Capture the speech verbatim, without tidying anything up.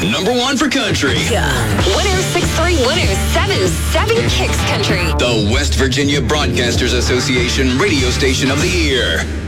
Number one for country. Yeah. one oh six point three, one oh seven point seven Kicks Country. The West Virginia Broadcasters Association Radio Station of the Year.